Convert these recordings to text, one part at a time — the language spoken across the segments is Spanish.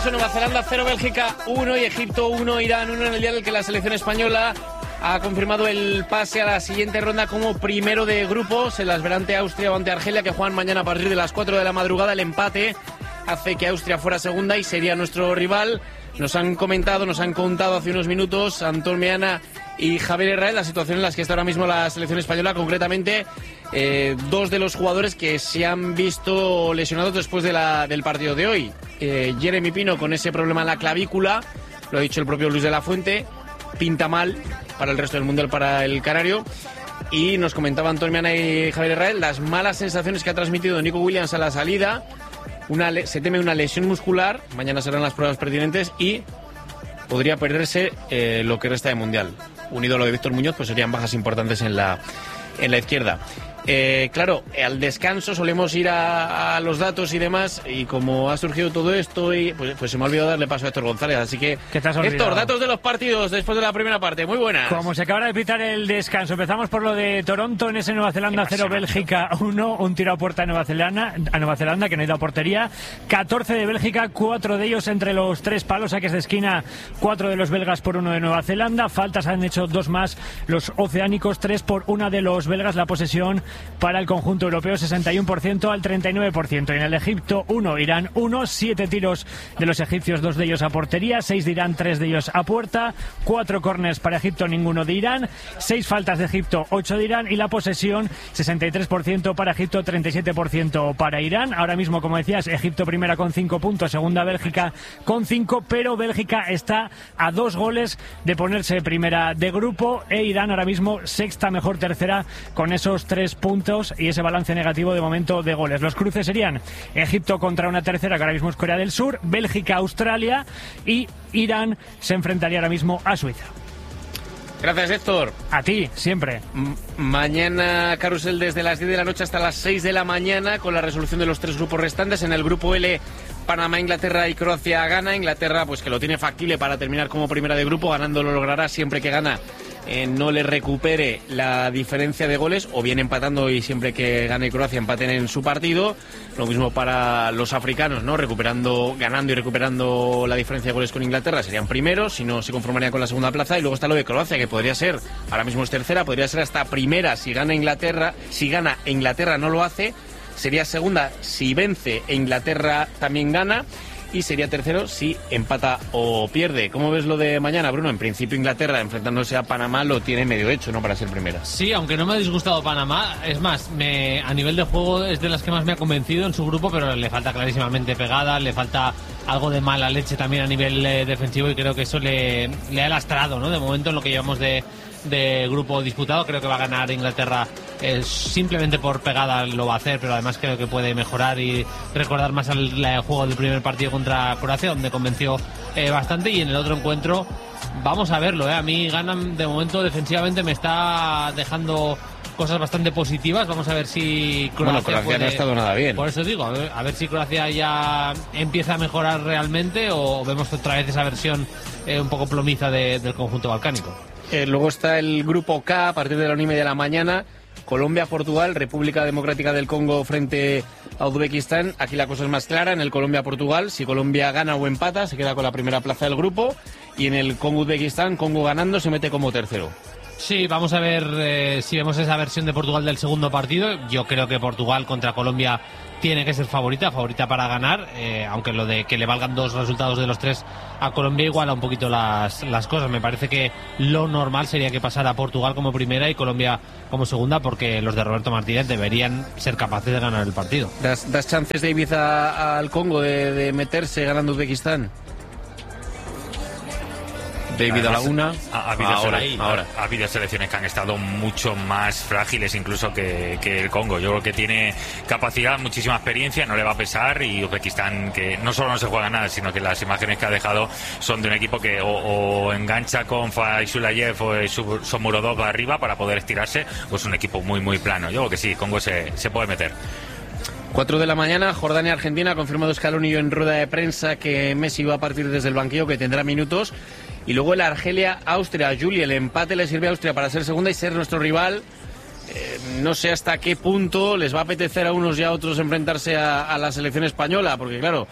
descanso, Nueva Zelanda 0, Bélgica 1 y Egipto 1, Irán 1 en el día en el que la selección española ha confirmado el pase a la siguiente ronda como primero de grupo. Se las verá ante Austria o ante Argelia, que juegan mañana a partir de las 4 de la madrugada. El empate hace que Austria fuera segunda y sería nuestro rival. Nos han contado hace unos minutos Antón Meana y Javier Herrera la situación en la que está ahora mismo la selección española, concretamente dos de los jugadores que se han visto lesionados después del partido de hoy. Jeremy Pino con ese problema en la clavícula, lo ha dicho el propio Luis de la Fuente, pinta mal para el resto del mundial para el canario. Y nos comentaba Antón Meana y Javier Herrera las malas sensaciones que ha transmitido Nico Williams a la salida. Se teme una lesión muscular, mañana serán las pruebas pertinentes y podría perderse lo que resta de mundial. Unido a lo de Víctor Muñoz, pues serían bajas importantes en la izquierda. Claro, al descanso solemos ir a los datos y demás, y como ha surgido todo esto, y pues se me ha olvidado darle paso a Héctor González, así que Héctor, datos de los partidos después de la primera parte, muy buenas. Como se acaba de pitar el descanso, empezamos por lo de Toronto, en ese Nueva Zelanda 0, Bélgica 1, un tiro a puerta a Nueva Zelanda, que no ha ido a portería, 14 de Bélgica, 4 de ellos entre los 3 palos, saques de esquina, 4 de los belgas por 1 de Nueva Zelanda, faltas han hecho 2 más los oceánicos, 3 por 1 de los belgas, la posesión para el conjunto europeo 61% al 39%. En el Egipto 1, Irán 1, 7 tiros de los egipcios, 2 de ellos a portería, 6 de Irán, 3 de ellos a puerta, 4 córners para Egipto, ninguno de Irán, 6 faltas de Egipto, 8 de Irán, y la posesión 63% para Egipto, 37% para Irán. Ahora mismo, como decías, Egipto primera con 5 puntos, segunda Bélgica con 5, pero Bélgica está a 2 goles de ponerse primera de grupo, e Irán ahora mismo sexta, mejor tercera, con esos 3 puntos y ese balance negativo de momento de goles. Los cruces serían Egipto contra una tercera, que ahora mismo es Corea del Sur, Bélgica, Australia, y Irán se enfrentaría ahora mismo a Suiza. Gracias, Héctor. A ti, siempre. Mañana carrusel desde las 10 de la noche hasta las 6 de la mañana con la resolución de los 3 grupos restantes. En el grupo L, Panamá, Inglaterra y Croacia gana. Inglaterra, pues que lo tiene factible para terminar como primera de grupo, ganando lo logrará siempre que gana. No le recupere la diferencia de goles, o bien empatando y siempre que gane Croacia empaten en su partido. Lo mismo para los africanos, ¿no? Ganando y recuperando la diferencia de goles con Inglaterra serían primeros, si no se conformarían con la segunda plaza. Y luego está lo de Croacia, que podría ser, ahora mismo es tercera, podría ser hasta primera si gana Inglaterra. Si gana Inglaterra no lo hace, sería segunda si vence e Inglaterra también gana. Y sería tercero si empata o pierde. ¿Cómo ves lo de mañana, Bruno? En principio Inglaterra enfrentándose a Panamá lo tiene medio hecho, ¿no? Para ser primera. Sí, aunque no me ha disgustado Panamá. Es más, a nivel de juego es de las que más me ha convencido en su grupo, pero le falta clarísimamente pegada, le falta algo de mala leche también a nivel defensivo, y creo que eso le ha lastrado, ¿no? De momento, en lo que llevamos de grupo disputado, creo que va a ganar Inglaterra. Simplemente por pegada lo va a hacer, pero además creo que puede mejorar y recordar más al juego del primer partido contra Croacia, donde convenció bastante. Y en el otro encuentro vamos a verlo, a mí ganan de momento defensivamente, me está dejando cosas bastante positivas. Vamos a ver si Croacia no ha estado nada bien. Por eso digo, a ver si Croacia ya empieza a mejorar realmente, o vemos otra vez esa versión un poco plomiza del conjunto balcánico. Luego está el grupo K a partir de la 1:30 de la mañana. Colombia, Portugal, República Democrática del Congo frente a Uzbekistán. Aquí la cosa es más clara. En el Colombia-Portugal, si Colombia gana o empata, se queda con la primera plaza del grupo. Y en el Congo-Uzbekistán, Congo ganando, se mete como tercero. Sí, vamos a ver si vemos esa versión de Portugal del segundo partido. Yo creo que Portugal contra Colombia tiene que ser favorita para ganar, aunque lo de que le valgan 2 resultados de los 3 a Colombia iguala un poquito las cosas. Me parece que lo normal sería que pasara Portugal como primera y Colombia como segunda, porque los de Roberto Martínez deberían ser capaces de ganar el partido. ¿Das chances, David, al Congo de meterse ganando Uzbekistán? David Laguna. Ha habido selecciones que han estado mucho más frágiles incluso que el Congo. Yo creo que tiene capacidad, muchísima experiencia, no le va a pesar, y Uzbekistán, que no solo no se juega nada, sino que las imágenes que ha dejado son de un equipo que o engancha con Faisulayev o Shomurodov arriba para poder estirarse, pues un equipo muy muy plano. Yo creo que sí, Congo se puede meter. 4 de la mañana, Jordania-Argentina, ha confirmado Scaloni en rueda de prensa que Messi va a partir desde el banquillo, que tendrá minutos. Y luego el Argelia-Austria. Juli, el empate le sirve a Austria para ser segunda y ser nuestro rival. No sé hasta qué punto les va a apetecer a unos y a otros enfrentarse a la selección española, porque claro,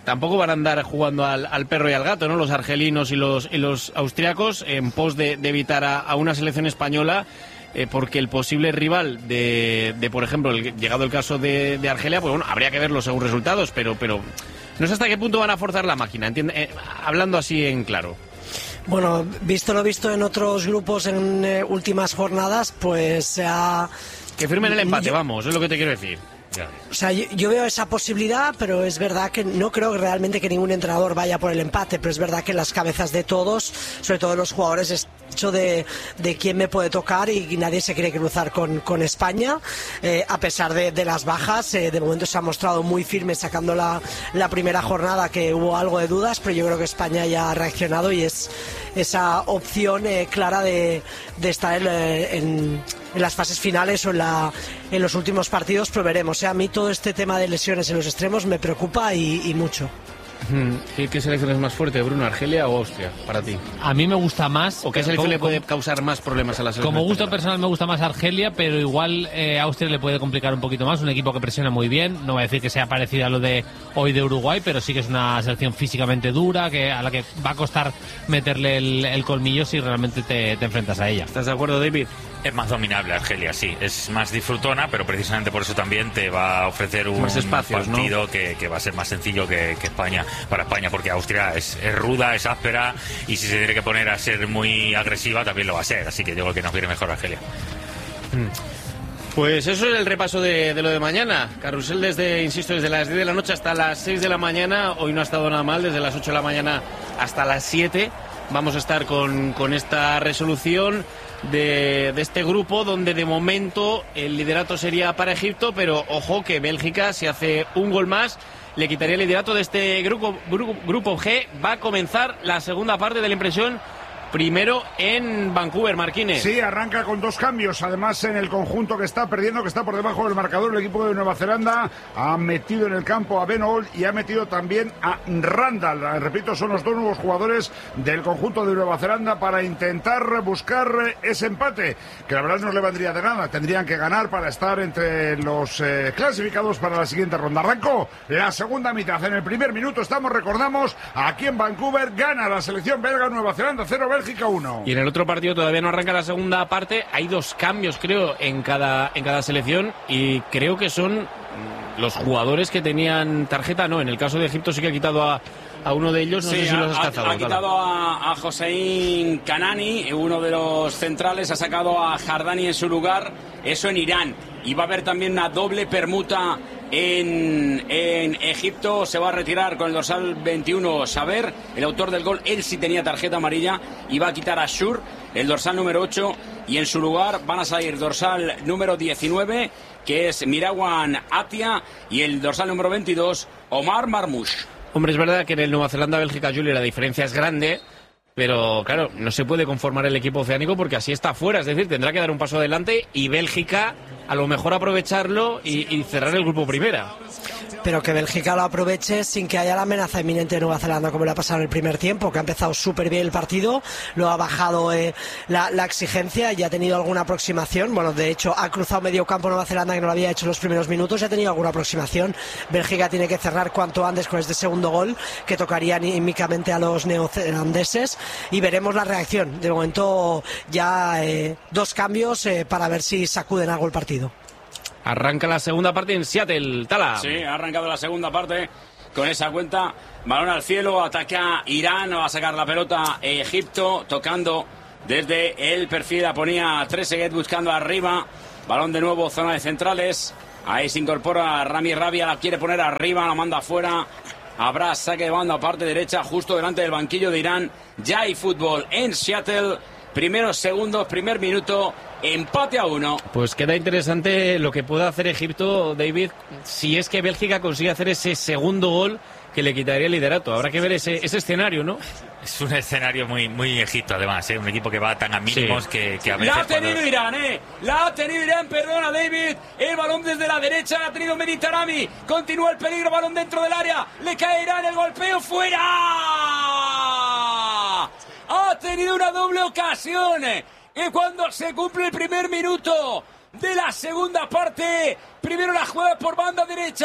tampoco van a andar jugando al perro y al gato, ¿no? Los argelinos y los austriacos en pos de evitar a una selección española, porque el posible rival de por ejemplo, llegado el caso de Argelia, pues bueno, habría que verlo según resultados, pero no sé hasta qué punto van a forzar la máquina, hablando así en claro. Bueno, visto lo visto en otros grupos en últimas jornadas, pues que firmen el empate, vamos, es lo que te quiero decir. O sea, yo veo esa posibilidad, pero es verdad que no creo realmente que ningún entrenador vaya por el empate, pero es verdad que en las cabezas de todos, sobre todo los jugadores, es hecho de quién me puede tocar y nadie se quiere cruzar con España, a pesar de las bajas. De momento se ha mostrado muy firme sacando la primera jornada, que hubo algo de dudas, pero yo creo que España ya ha reaccionado y es esa opción clara de estar en las fases finales o en los últimos partidos, pero veremos. A mí todo este tema de lesiones en los extremos me preocupa y mucho. ¿Qué selección es más fuerte, Bruno, Argelia o Austria, para ti? A mí me gusta más. ¿O qué selección le puede causar más problemas a la selección? Como gusto personal me gusta más Argelia, pero igual Austria le puede complicar un poquito más. Un equipo que presiona muy bien. No voy a decir que sea parecido a lo de hoy de Uruguay, pero sí que es una selección físicamente dura, a la que va a costar meterle el colmillo si realmente te enfrentas a ella. ¿Estás de acuerdo, David? Es más dominable Argelia, sí. Es más disfrutona, pero precisamente por eso también te va a ofrecer un partido, ¿no? que va a ser más sencillo que España, para España, porque Austria es ruda, es áspera, y si se tiene que poner a ser muy agresiva también lo va a ser. Así que yo creo que nos viene mejor Argelia. Pues eso es el repaso de lo de mañana. Carrusel desde las 10 de la noche hasta las 6 de la mañana. Hoy no ha estado nada mal, desde las 8 de la mañana hasta las 7. Vamos a estar con esta resolución de este grupo, donde de momento el liderato sería para Egipto, pero ojo que Bélgica, si hace un gol más, le quitaría el liderato de este grupo G. Va a comenzar la segunda parte de la impresión, primero en Vancouver, Marquines. Sí, arranca con 2 cambios. Además, en el conjunto que está perdiendo, que está por debajo del marcador, el equipo de Nueva Zelanda ha metido en el campo a Ben Hall y ha metido también a Randall. Repito, son los 2 nuevos jugadores del conjunto de Nueva Zelanda para intentar buscar ese empate, que la verdad no le valdría de nada. Tendrían que ganar para estar entre los clasificados para la siguiente ronda. Arrancó la segunda mitad. En el primer minuto recordamos, aquí en Vancouver gana la selección belga, Nueva Zelanda 0, Bélgica 1. Y en el otro partido todavía no arranca la segunda parte. Hay 2 cambios, creo, en cada selección, y creo que son los jugadores que tenían tarjeta. No, en el caso de Egipto sí que ha quitado a uno de ellos. No sé si los has cazado. Ha quitado a Hossein Kanani, uno de los centrales, ha sacado a Jardani en su lugar. Eso en Irán. Y va a haber también una doble permuta en Egipto. Se va a retirar con el dorsal 21 Saber, el autor del gol. Él sí tenía tarjeta amarilla y va a quitar a Shur, el dorsal número 8, y en su lugar van a salir dorsal número 19, que es Mirawan Atia, y el dorsal número 22, Omar Marmoush. Hombre, es verdad que en el Nueva Zelanda-Bélgica, Juli, la diferencia es grande, pero claro, no se puede conformar el equipo oceánico porque así está fuera, es decir, tendrá que dar un paso adelante y Bélgica a lo mejor aprovecharlo y cerrar el grupo primera. Pero que Bélgica lo aproveche sin que haya la amenaza inminente de Nueva Zelanda, como le ha pasado en el primer tiempo, que ha empezado súper bien el partido, lo ha bajado la exigencia y ha tenido alguna aproximación. Bueno, de hecho, ha cruzado medio campo Nueva Zelanda, que no lo había hecho en los primeros minutos, y ha tenido alguna aproximación. Bélgica tiene que cerrar cuanto antes con este segundo gol, que tocaría anímicamente a los neozelandeses, y veremos la reacción. De momento ya 2 cambios para ver si sacuden algo el partido. Arranca la segunda parte en Seattle, Tala. Sí, ha arrancado la segunda parte con esa cuenta. Balón al cielo, ataca Irán, va a sacar la pelota Egipto, tocando desde el perfil. La ponía Trezeguet buscando arriba. Balón de nuevo, zona de centrales. Ahí se incorpora Rami Rabia, la quiere poner arriba, la manda afuera. Habrá saque de banda, parte derecha, justo delante del banquillo de Irán. Ya hay fútbol en Seattle. Primeros segundos, primer minuto, empate a 1. Pues queda interesante lo que pueda hacer Egipto, David, si es que Bélgica consigue hacer ese segundo gol que le quitaría el liderato. Habrá que ver ese escenario, ¿no? Es un escenario muy Egipto, además, ¿eh? Un equipo que va tan a mínimos, sí, que a veces... La ha tenido Irán, La ha tenido Irán, perdona, David. El balón desde la derecha, la ha tenido Meditarami. Continúa el peligro, balón dentro del área. Le cae Irán, el golpeo, ¡fuera! Ha tenido una doble ocasión. Y cuando se cumple el primer minuto de la segunda parte, primero la juega por banda derecha,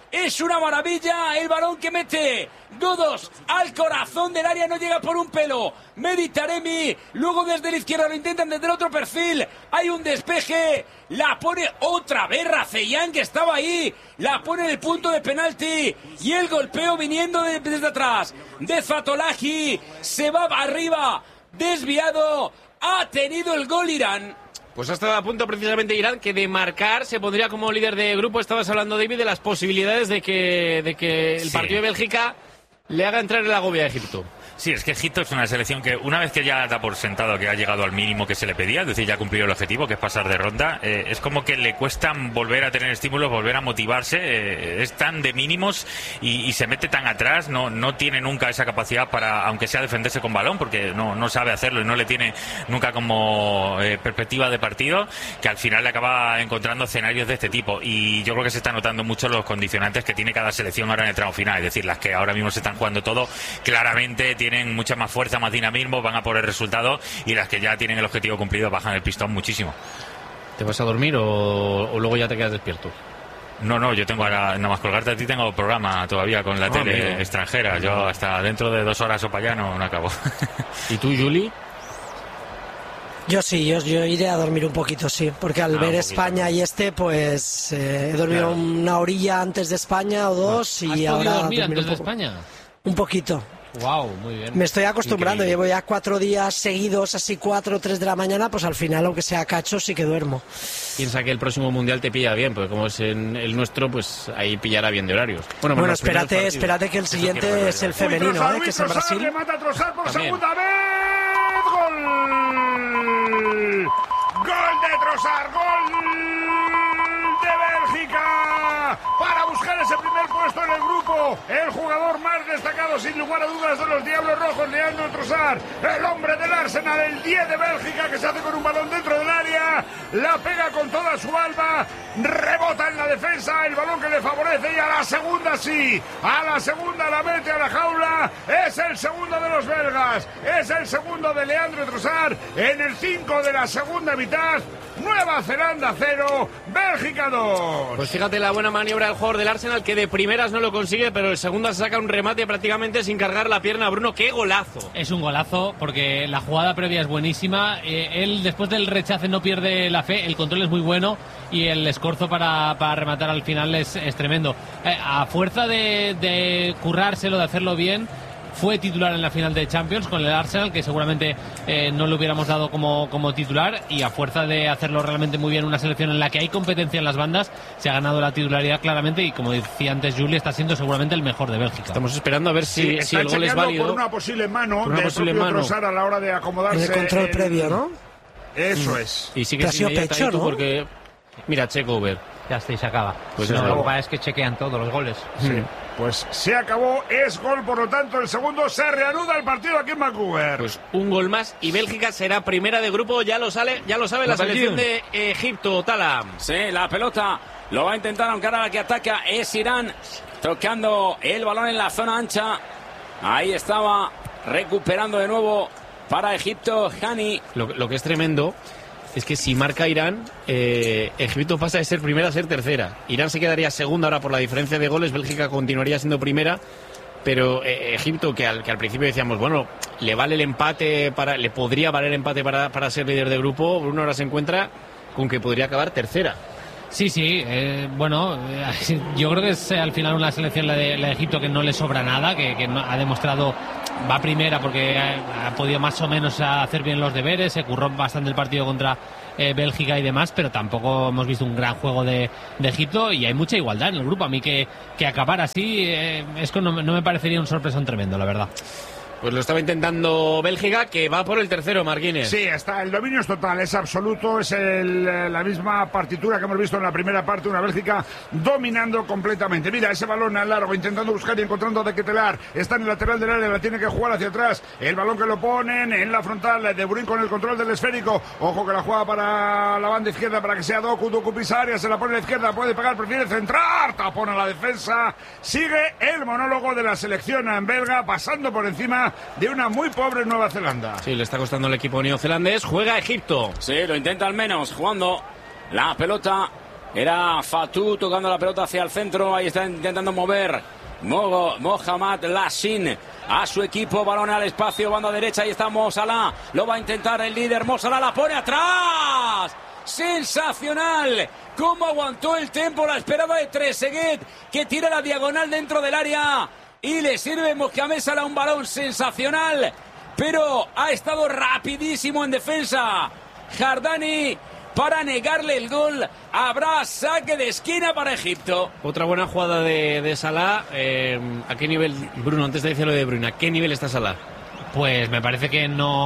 Es una maravilla el balón que mete Godos al corazón del área, no llega por un pelo. Mehdi Taremi, luego desde la izquierda lo intentan desde el otro perfil. Hay un despeje, la pone otra vez Raceyan, que estaba ahí, la pone en el punto de penalti y el golpeo viniendo desde atrás de Fatolahi, se va arriba, desviado, ha tenido el gol Irán. Pues ha estado a punto precisamente Irán, que de marcar se pondría como líder de grupo. Estabas hablando, David, de las posibilidades de que el partido de Bélgica le haga entrar en la agobia a Egipto. Sí, es que Egipto es una selección que una vez que ya da por sentado que ha llegado al mínimo que se le pedía, es decir, ya ha cumplido el objetivo, que es pasar de ronda, es como que le cuesta volver a tener estímulos, volver a motivarse, es tan de mínimos y se mete tan atrás, no tiene nunca esa capacidad para, aunque sea defenderse con balón, porque no sabe hacerlo y no le tiene nunca como perspectiva de partido, que al final le acaba encontrando escenarios de este tipo. Y yo creo que se están notando mucho los condicionantes que tiene cada selección ahora en el tramo final, es decir, las que ahora mismo se están jugando todo, claramente tienen mucha más fuerza, más dinamismo, van a por el resultado, y las que ya tienen el objetivo cumplido bajan el pistón muchísimo. ¿Te vas a dormir o luego ya te quedas despierto? No, yo tengo ahora, nada más colgarte a ti, tengo programa todavía con la tele extranjera. Yo hasta dentro de 2 horas o para allá no acabo. ¿Y tú, Juli? Yo sí, yo iré a dormir un poquito, sí, porque al ver España y pues he dormido una horilla antes de España o 2 y ahora dormir antes de España? Un poquito. Wow, muy bien. Me estoy acostumbrando, Increíble. llevo ya 4 días seguidos, así 4 o 3 de la mañana, pues al final, aunque sea cacho, sí que duermo. Piensa que el próximo Mundial te pilla bien, porque como es en el nuestro, pues ahí pillará bien de horarios. Bueno, espérate que el siguiente es el femenino, que es en Brasil. Remata Trossard por También. segunda vez. ¡Gol! ¡Gol de Trossard! ¡Gol de Bélgica! Para buscar ese primer puesto en el grupo. El jugador más destacado, sin lugar a dudas, de los Diablos Rojos, Leandro Trossard. El hombre del Arsenal, el 10 de Bélgica, que se hace con un balón dentro del área. La pega con toda su alma. Rebota en la defensa, el balón que le favorece, y a la segunda sí. A la segunda la mete a la jaula. Es el segundo de los belgas. Es el segundo de Leandro Trossard. En el 5 de la segunda mitad. Nueva Zelanda 0, Bélgica 2. Pues fíjate la buena maniobra del jugador del Arsenal, que de primeras no lo consigue, pero el segundo se saca un remate prácticamente sin cargar la pierna. Bruno, qué golazo. Es un golazo porque la jugada previa es buenísima. Él después del rechace no pierde la fe, el control es muy bueno y el escorzo para rematar al final es tremendo. A fuerza de currárselo, de hacerlo bien, fue titular en la final de Champions con el Arsenal, que seguramente no lo hubiéramos dado como titular, y a fuerza de hacerlo realmente muy bien, una selección en la que hay competencia en las bandas, se ha ganado la titularidad claramente, y como decía antes Juli, está siendo seguramente el mejor de Bélgica. Estamos esperando a ver si el gol es válido. Por una posible mano del propio Trossard a la hora de acomodarse. El control previo, ¿no? Eso es. Y sí que Ha sido pecho, ¿no? Porque mira, check over. Ya está, y se acaba. Pues no, es luego gol. es que chequean todos los goles. Sí. Pues se acabó, es gol, por lo tanto el segundo, se reanuda el partido aquí en Vancouver. Pues un gol más y Bélgica será primera de grupo, ya lo sabe la selección de Egipto, Tala. Sí, la pelota lo va a intentar, aunque ahora la que ataca es Irán, tocando el balón en la zona ancha. Ahí estaba recuperando de nuevo para Egipto Hani. Lo que es tremendo es que si marca Irán, Egipto pasa de ser primera a ser tercera. Irán se quedaría segunda ahora por la diferencia de goles, Bélgica continuaría siendo primera, pero Egipto, que al principio decíamos, bueno, le vale el empate, le podría valer empate para ser líder de grupo, Bruno ahora se encuentra con que podría acabar tercera. Sí, yo creo que es al final una selección la de Egipto que no le sobra nada, que no, ha demostrado, va primera porque ha podido más o menos hacer bien los deberes, se curró bastante el partido contra Bélgica y demás, pero tampoco hemos visto un gran juego de Egipto, y hay mucha igualdad en el grupo. A mí que acabar así es que no me parecería un sorpresón tremendo, la verdad. Pues lo estaba intentando Bélgica, que va por el tercero, Marquines. Sí, está, el dominio es total, es absoluto, es la misma partitura que hemos visto en la primera parte, una Bélgica dominando completamente. Mira, ese balón al largo, intentando buscar y encontrando a De Ketelaar, está en el lateral del área, la tiene que jugar hacia atrás, el balón que lo ponen en la frontal, De Bruyne con el control del esférico, ojo que la juega para la banda izquierda, para que sea Doku pisa área, se la pone a la izquierda, puede pegar, prefiere centrar, tapón a la defensa, sigue el monólogo de la selección belga, pasando por encima de una muy pobre Nueva Zelanda. Sí, le está costando al equipo neozelandés. Juega Egipto. Sí, lo intenta al menos, jugando la pelota Era Fatou tocando la pelota hacia el centro. Ahí está intentando mover Mohamed Lassin a su equipo. Balón al espacio, banda derecha. Ahí está Mo Salah. Lo va a intentar el líder. Mo Salah la pone atrás. Sensacional. Cómo aguantó el tiempo. La esperaba de Trezeguet, que tira la diagonal dentro del área. Y le sirve Mohamed Salah un balón sensacional. Pero ha estado rapidísimo en defensa Jardani para negarle el gol. Habrá saque de esquina para Egipto. Otra buena jugada de Salah. ¿A qué nivel, Bruno, antes de decir lo de Bruyne, a qué nivel está Salah? Pues me parece que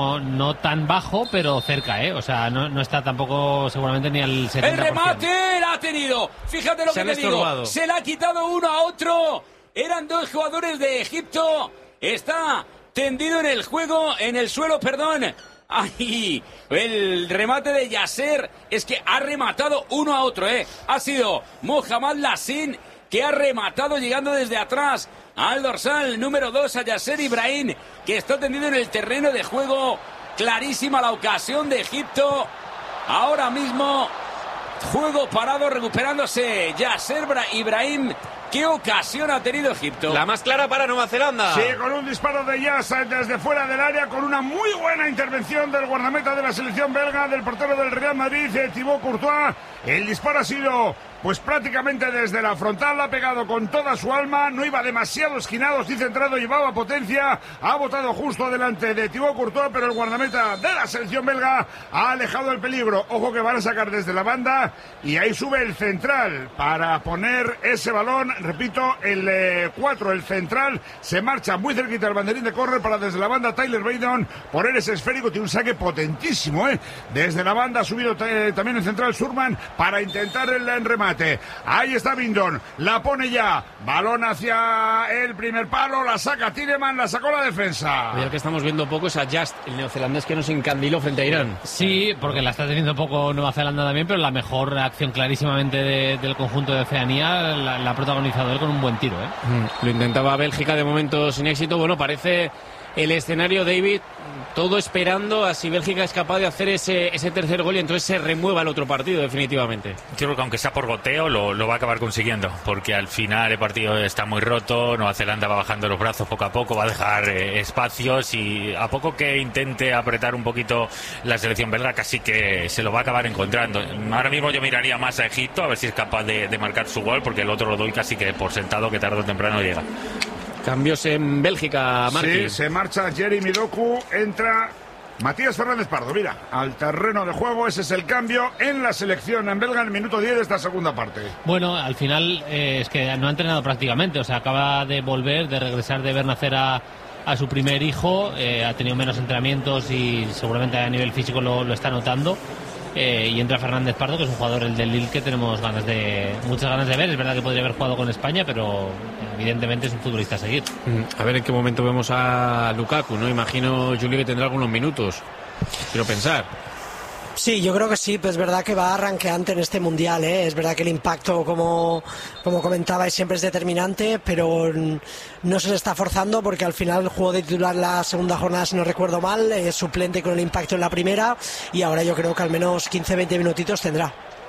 no tan bajo, pero cerca, ¿eh? O sea, no está tampoco seguramente ni al 70%. El remate la ha tenido. Fíjate lo que te digo. Se la ha quitado uno a otro. Eran dos jugadores de Egipto. Está tendido en el juego, en el suelo, perdón. ¡Ay! El remate de Yasser es que ha rematado uno a otro, ¿eh? Ha sido Mohamed Lassin que ha rematado llegando desde atrás al dorsal número 2 a Yasser Ibrahim, que está tendido en el terreno de juego. Clarísima la ocasión de Egipto. Ahora mismo, juego parado, recuperándose Yasser Ibrahim. ¿Qué ocasión ha tenido Egipto? La más clara para Nueva Zelanda. Sí, con un disparo de Yasser desde fuera del área, con una muy buena intervención del guardameta de la selección belga, del portero del Real Madrid, Thibaut Courtois. El disparo ha sido, pues prácticamente desde la frontal, ha pegado con toda su alma, no iba demasiado esquinado, sí centrado, llevaba potencia, ha botado justo delante de Thibaut Courtois, pero el guardameta de la selección belga ha alejado el peligro. Ojo que van a sacar desde la banda y ahí sube el central para poner ese balón. Repito, el 4, el central, se marcha muy cerquita del banderín de córner para desde la banda Tyler Baydon poner ese esférico. Tiene un saque potentísimo, desde la banda ha subido también el central Surman para intentar el remate. Ahí está Bindon, la pone ya, balón hacia el primer palo, la saca Tielemans, la sacó la defensa. Y el que estamos viendo poco es a Just, el neozelandés que nos encandiló frente a Irán. Sí, porque la está teniendo poco Nueva Zelanda también, pero la mejor acción clarísimamente del conjunto de Oceanía la ha protagonizado él con un buen tiro, Lo intentaba Bélgica, de momento sin éxito. Bueno, parece el escenario, David, todo esperando a si Bélgica es capaz de hacer ese tercer gol y entonces se remueva el otro partido definitivamente. Yo creo que aunque sea por goteo lo va a acabar consiguiendo, porque al final el partido está muy roto. Nueva Zelanda va bajando los brazos poco a poco, va a dejar espacios y a poco que intente apretar un poquito la selección belga, casi que se lo va a acabar encontrando. Ahora mismo yo miraría más a Egipto a ver si es capaz de marcar su gol, porque el otro lo doy casi que por sentado que tarde o temprano llega. Cambios en Bélgica, Martín. Sí, se marcha Jeremy Doku, entra Matías Fernández Pardo. Mira, al terreno de juego, ese es el cambio en la selección en belga en el minuto 10 de esta segunda parte. Bueno, al final es que no ha entrenado prácticamente, o sea, acaba de volver, de regresar de ver nacer a su primer hijo, ha tenido menos entrenamientos y seguramente a nivel físico lo está notando. Y entra Fernández Pardo, que es un jugador, el del Lille, que tenemos muchas ganas de ver. Es verdad que podría haber jugado con España, pero evidentemente es un futbolista a seguir. A ver en qué momento vemos a Lukaku, ¿no? Imagino, Julio, que tendrá algunos minutos. Quiero pensar. Sí, yo creo que sí, pero es verdad que va arranqueante en este mundial, ¿eh? Es verdad que el impacto, como comentabais, siempre es determinante, pero no se le está forzando porque al final el juego de titular la segunda jornada, si no recuerdo mal, es suplente con el impacto en la primera y ahora yo creo que al menos 15-20 minutitos tendrá.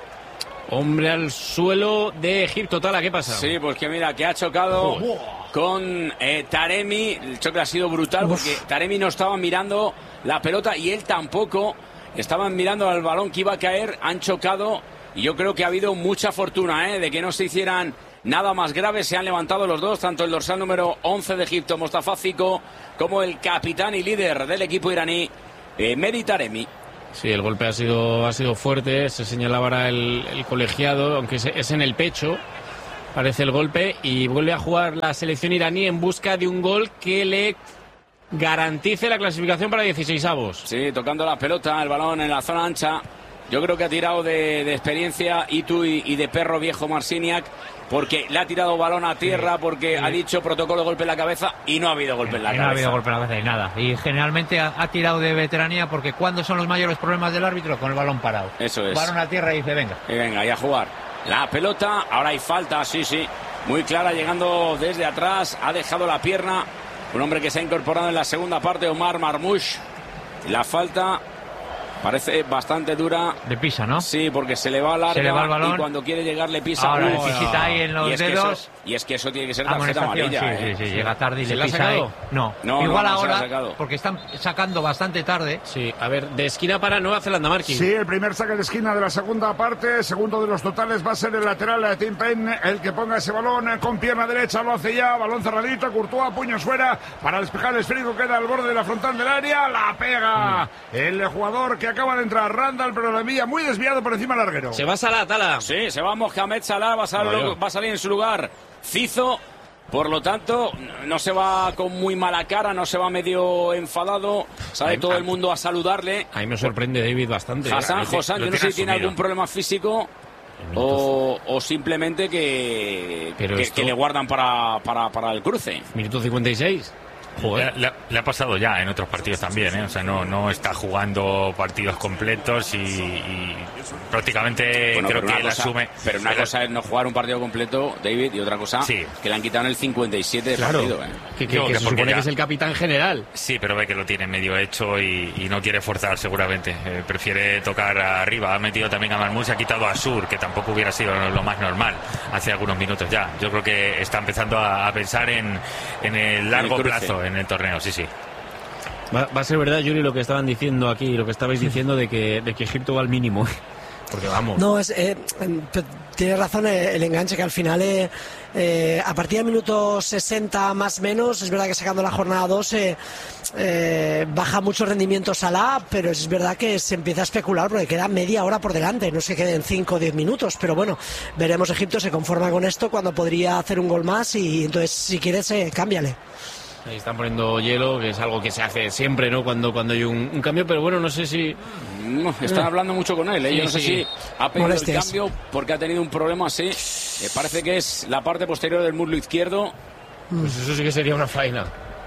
Hombre al suelo de Egipto, Tala, ¿qué pasa? Sí, pues que mira, que ha chocado con Taremi. El choque ha sido brutal porque Taremi no estaba mirando la pelota y él tampoco. Estaban mirando al balón que iba a caer, han chocado y yo creo que ha habido mucha fortuna de que no se hicieran nada más grave. Se han levantado los dos, tanto el dorsal número 11 de Egipto, Mostafa Ziko, como el capitán y líder del equipo iraní, Mehdi Taremi. Sí, el golpe ha sido fuerte, se señalaba ahora el colegiado, aunque es en el pecho, parece el golpe, y vuelve a jugar la selección iraní en busca de un gol que le garantice la clasificación para 16avos. Sí, tocando la pelota, el balón en la zona ancha. Yo creo que ha tirado de experiencia Itu y de perro viejo Marciniak, porque le ha tirado balón a tierra, porque ha dicho protocolo golpe en la cabeza y no ha habido golpe en la cabeza. No ha habido golpe en la cabeza y nada. Y generalmente ha tirado de veteranía, porque ¿cuándo son los mayores problemas del árbitro? Con el balón parado. Eso es. Balón a tierra y dice venga. Y venga, y a jugar. La pelota, ahora hay falta, sí. Muy clara, llegando desde atrás, ha dejado la pierna. Un hombre que se ha incorporado en la segunda parte, Omar Marmoush. La falta Parece bastante dura. Le pisa, ¿no? Sí, porque se le va larga, se le va el balón. Y cuando quiere llegar le pisa. Ahora le pisita ahí en los dedos. Y es que eso tiene que ser tarjeta amarilla. Sí, llega tarde y le pisa ahí. No, igual ahora, porque están sacando bastante tarde. Sí, a ver, de esquina para Nueva Zelanda, Marqui. Sí, el primer saque de esquina de la segunda parte, segundo de los totales va a ser el lateral de Tim Payne, el que ponga ese balón con pierna derecha, lo hace ya, balón cerradito, Courtois, puños fuera, para despejar el esférico, queda al borde de la frontal del área, la pega el jugador que acaba de entrar, Randall, pero la envía muy desviado por encima del larguero. Se va Salah, Tala. Sí, se va Mohamed Salah, va a salir en su lugar Cizo. Por lo tanto, no se va con muy mala cara, no se va medio enfadado, sale todo el mundo a saludarle. A mí me sorprende David bastante. Josán, yo no sé si tiene algún problema físico o simplemente que le guardan para el cruce. Minuto 56. Le ha pasado ya en otros partidos también, ¿eh? O sea, no está jugando partidos completos y prácticamente creo que él asume. Pero una cosa es no jugar un partido completo, David, y otra cosa que le han quitado en el 57 de partido. Que se supone que es el capitán general. Sí, pero ve que lo tiene medio hecho y no quiere forzar seguramente. Prefiere tocar arriba. Ha metido también a Marmoush, ha quitado a Sur, que tampoco hubiera sido lo más normal hace algunos minutos ya. Yo creo que está empezando a pensar en el largo plazo en el torneo, sí. Va a ser verdad, Yuri, lo que estaban diciendo aquí, lo que estabais diciendo de que Egipto va al mínimo. Porque vamos. No, tiene razón el enganche, que al final a partir del minuto 60 más o menos, es verdad que sacando la jornada 2 baja mucho rendimiento Salah, pero es verdad que se empieza a especular porque queda media hora por delante, no se queden 5 o 10 minutos, pero bueno, veremos. Egipto se conforma con esto cuando podría hacer un gol más y entonces si quieres cámbiale. Ahí están poniendo hielo, que es algo que se hace siempre, ¿no? Cuando hay un cambio, pero bueno, no sé si... Están hablando mucho con él, ¿eh? Yo no sé si ha pedido el cambio porque ha tenido un problema así. Parece que es la parte posterior del muslo izquierdo. Pues eso sí que sería una faena.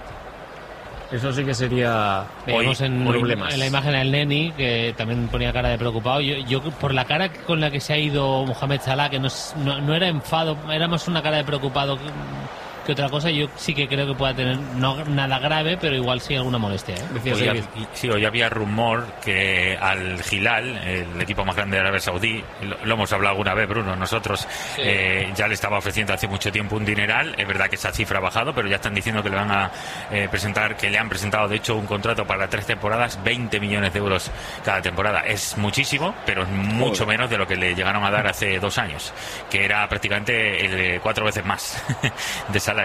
Eso sí que sería... Veíamos en la imagen del Neni, que también ponía cara de preocupado. Yo por la cara con la que se ha ido Mohamed Salah, que no era enfado, era más una cara de preocupado que otra cosa. Yo sí que creo que pueda tener no nada grave, pero igual sí alguna molestia, ¿eh? Hoy había rumor que al Hilal, el equipo más grande de Arabia Saudí, lo hemos hablado alguna vez, Bruno, nosotros ya le estaba ofreciendo hace mucho tiempo un dineral. Es verdad que esa cifra ha bajado, pero ya están diciendo que le van a presentar, que le han presentado de hecho un contrato para 3 temporadas, 20 millones de euros cada temporada. Es muchísimo, pero es mucho menos de lo que le llegaron a dar hace 2 años, que era prácticamente 4 veces más de salario.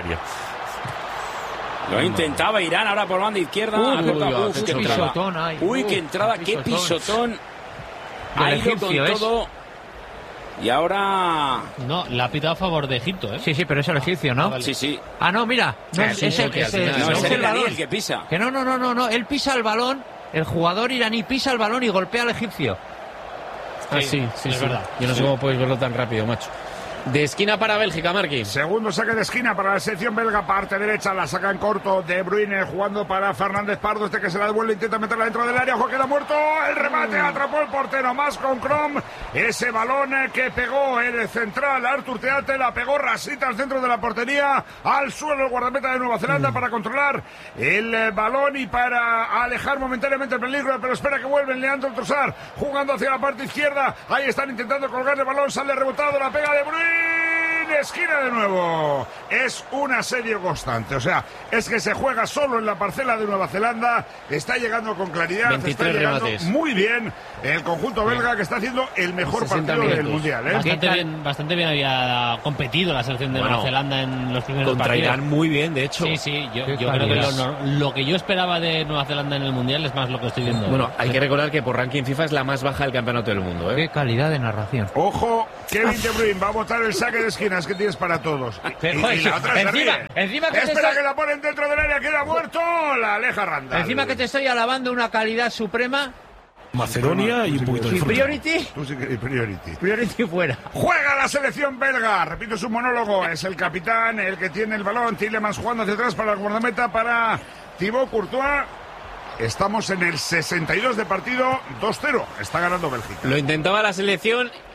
Lo intentaba Irán ahora por banda izquierda. Qué pisotón hay. Qué entrada, qué pisotón. Ha ido con todo. Y ahora... No, la ha pitado a favor de Egipto, ¿eh? Sí, pero es el egipcio, ¿no? Sí. Ah, no, mira. Es el Daniel que pisa. Que no. Él pisa el balón. El jugador iraní pisa el balón y golpea al egipcio. Sí, es verdad. Yo no sé cómo podéis verlo tan rápido, macho. De esquina para Bélgica, Marqui. Segundo saque de esquina para la selección belga, parte derecha, la saca en corto De Bruyne, jugando para Fernández Pardo, que se la devuelve, intenta meterla dentro del área, ojo, queda muerto, el remate, atrapó el portero, más con Krom, ese balón que pegó el central, Artur Teate, la pegó rasita al centro de la portería, al suelo el guardameta de Nueva Zelanda para controlar el balón y para alejar momentáneamente el peligro, pero espera que vuelven. Leandro Trossard jugando hacia la parte izquierda, ahí están intentando colgar el balón, sale rebotado, la pega De Bruyne, esquina de nuevo. Es un asedio constante, o sea, es que se juega solo en la parcela de Nueva Zelanda, está llegando con claridad, 23 está llegando remates. Muy bien el conjunto belga, que está haciendo el mejor partido del Mundial, ¿eh? Bastante bien había competido la selección de Nueva Zelanda en los primeros contra partidos. Irán muy bien, de hecho. Sí, yo creo que lo que yo esperaba de Nueva Zelanda en el Mundial es más lo que estoy viendo. Bueno, hay que recordar que por ranking FIFA es la más baja del campeonato del mundo, ¿eh? Qué calidad de narración. Ojo, Kevin De Bruyne va a botar el saque de esquinas que tienes para todos. Y la otra encima que espera que la ponen dentro del área, queda muerto, la aleja Randall. Encima que te estoy alabando una calidad suprema. Macedonia y un poquito de fruta. Priority. Tú sí que Priority. Priority fuera. Juega la selección belga. Repito su monólogo. Es el capitán, el que tiene el balón. Tielemans jugando hacia atrás para el guardameta, para Thibaut Courtois. Estamos en el 62 de partido, 2-0. Está ganando Bélgica. Lo intentaba la selección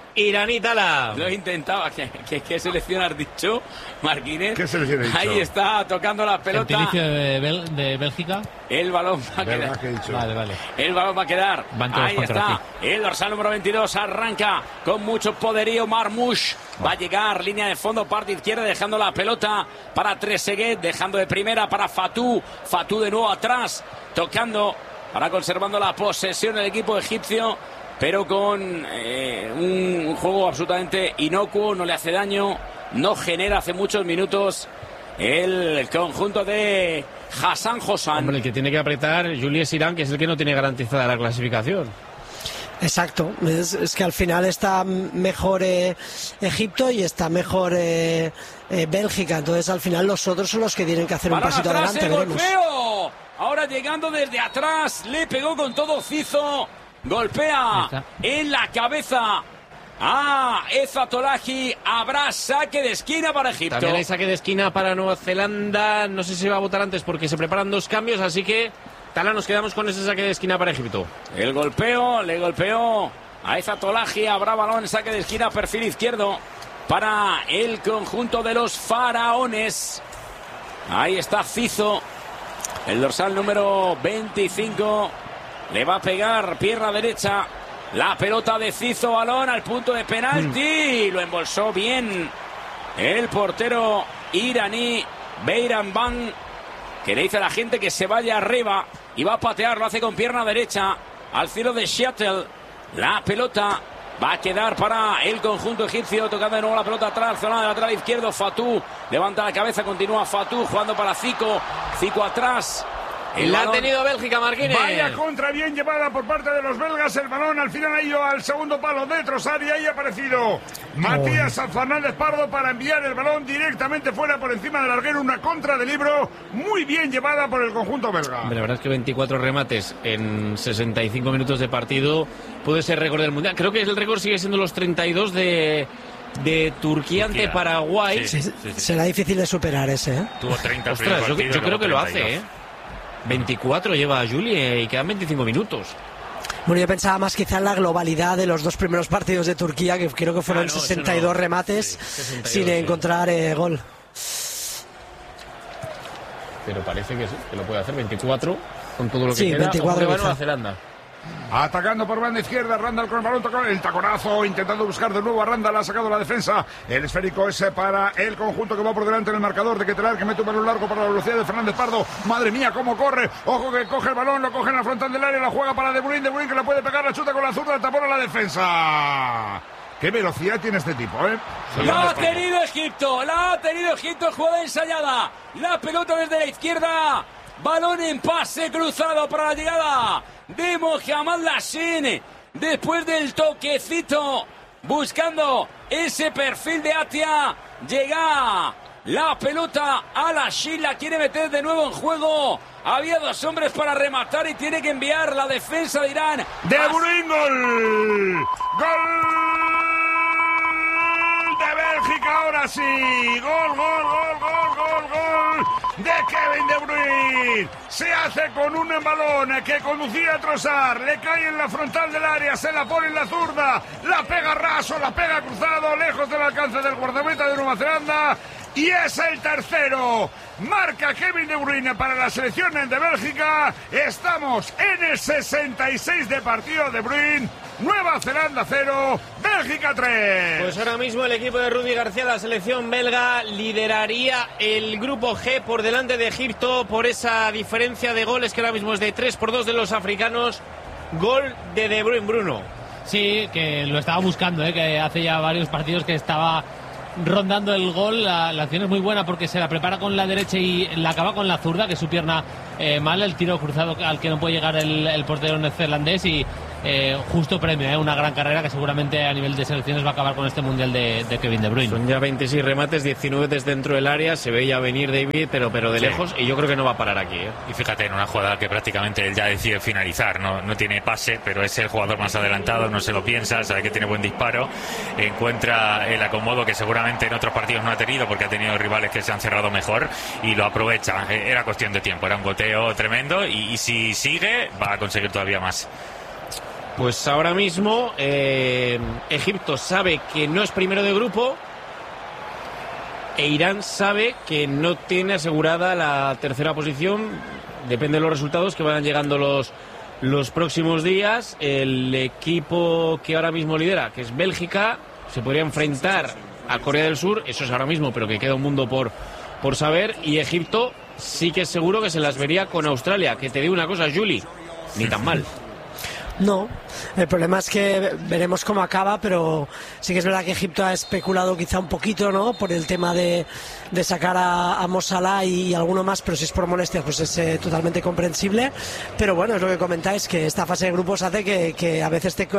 iraní, Tala. Lo intentaba. ¿Qué selección has dicho, Marquínez? ¿Qué selección he dicho? Ahí está, tocando la pelota. Gentilicio de Bélgica. El balón va a quedar. Vale. El balón va a quedar. Ahí está. El dorsal número 22 arranca con mucho poderío. Marmoush va a llegar. Línea de fondo, parte izquierda, dejando la pelota para Trezeguet. Dejando de primera para Fatou. Fatou de nuevo atrás. Tocando para conservando la posesión del equipo egipcio. Pero con un juego absolutamente inocuo. No le hace daño. No genera hace muchos minutos el conjunto de Hassan Hosan. Hombre, el que tiene que apretar Julius Irán, que es el que no tiene garantizada la clasificación. Exacto, es que al final está mejor Egipto y está mejor Bélgica, entonces al final los otros son los que tienen que hacer un pasito atrás, adelante. El golpeo. Ahora llegando desde atrás, le pegó con todo Cizo, golpea en la cabeza Ezatolahi. Habrá saque de esquina para Egipto. También hay saque de esquina para Nueva Zelanda. No sé si va a votar antes porque se preparan 2 cambios, así que Tala, nos quedamos con ese saque de esquina para Egipto. El golpeo, le golpeó a Ezatolahi. Habrá balón, saque de esquina, perfil izquierdo para el conjunto de los faraones. Ahí está Cizo, el dorsal número 25. Le va a pegar pierna derecha. La pelota de Cizo, balón al punto de penalti. Lo embolsó bien el portero iraní Beiranban, que le dice a la gente que se vaya arriba y va a patear. Lo hace con pierna derecha al cielo de Seattle. La pelota va a quedar para el conjunto egipcio. Tocando de nuevo la pelota atrás, zona de lateral izquierdo. Fatou levanta la cabeza, continúa Fatou jugando para Zico. Zico atrás. La ha tenido Bélgica, Marquínez. Vaya contra bien llevada por parte de los belgas. El balón al final ha ido al segundo palo de Trossard y ahí ha aparecido Matías Fernández Pardo para enviar el balón directamente fuera por encima del larguero. Una contra de libro muy bien llevada por el conjunto belga. La verdad es que 24 remates en 65 minutos de partido puede ser récord del mundial. Creo que el récord sigue siendo los 32 de Turquía ante Paraguay. Sí. Será difícil de superar ese, ¿eh? Tuvo 30. Ostras, yo creo que lo hace, ¿eh? 24 lleva Juli y quedan 25 minutos. Bueno, yo pensaba más quizá en la globalidad de los 2 primeros partidos de Turquía, que creo que fueron 62 remates 62, sin encontrar gol. Pero parece que sí, que lo puede hacer. 24 con todo lo que sí, queda. 24 Ojo, Nueva Zelanda. Atacando por banda izquierda, Randall con el balón, tocó el taconazo, intentando buscar de nuevo a Randall, ha sacado la defensa. El esférico es para el conjunto que va por delante en el marcador de Ketelar, que mete un balón largo para la velocidad de Fernández Pardo. Madre mía, cómo corre. Ojo que coge el balón, lo coge en la frontal del área, la juega para De Bruyne que la puede pegar, la chuta con la zurda, el tapón a la defensa. Qué velocidad tiene este tipo, ¿eh? La ha tenido Egipto, jugada ensayada. La pelota desde la izquierda. Balón en pase cruzado para la llegada de Mohamed Lashin. Después del toquecito, buscando ese perfil de Atia. Llega la pelota a Lashin, la quiere meter de nuevo en juego. Había 2 hombres para rematar y tiene que enviar la defensa de Irán. De Bruyne, gol. ¡Gol! De Bélgica, ahora sí. Gol de Kevin De Bruyne. Se hace con un balón que conducía a Trossard. Le cae en la frontal del área, se la pone en la zurda. La pega raso, la pega cruzado, lejos del alcance del guardameta de Nueva Zelanda. Y es el tercero. Marca Kevin De Bruyne para la selección de Bélgica. Estamos en el 66 de partido. De Bruyne. Nueva Zelanda 0, Bélgica 3. Pues ahora mismo el equipo de Rudi García, la selección belga, lideraría el grupo G por delante de Egipto por esa diferencia de goles que ahora mismo es de 3-2 de los africanos. Gol de Bruyne, Bruno. Sí, que lo estaba buscando, que hace ya varios partidos que estaba rondando el gol. La acción es muy buena porque se la prepara con la derecha y la acaba con la zurda, que es su pierna mal, el tiro cruzado al que no puede llegar el portero neerlandés y justo premio, una gran carrera que seguramente a nivel de selecciones va a acabar con este mundial de Kevin De Bruyne. Son ya 26 remates, 19 desde dentro del área, se ve ya venir David, pero de lejos, y yo creo que no va a parar aquí. Y fíjate, en una jugada que prácticamente él ya decide finalizar, no tiene pase, pero es el jugador más adelantado, no se lo piensa, sabe que tiene buen disparo, encuentra el acomodo que seguramente en otros partidos no ha tenido porque ha tenido rivales que se han cerrado mejor y lo aprovecha. Era cuestión de tiempo, era un goteo tremendo y si sigue va a conseguir todavía más. Pues ahora mismo Egipto sabe que no es primero de grupo e Irán sabe que no tiene asegurada la tercera posición. Depende de los resultados que vayan llegando los próximos días. El equipo que ahora mismo lidera, que es Bélgica, se podría enfrentar a Corea del Sur. Eso es ahora mismo, pero que queda un mundo por saber. Y Egipto sí que es seguro que se las vería con Australia. Que te digo una cosa, Juli, ni tan mal. No, el problema es que veremos cómo acaba, pero sí que es verdad que Egipto ha especulado quizá un poquito, ¿no? Por el tema de sacar a Mo Salah y alguno más, pero si es por molestias pues es totalmente comprensible. Pero bueno, es lo que comentáis, que esta fase de grupos hace que a veces te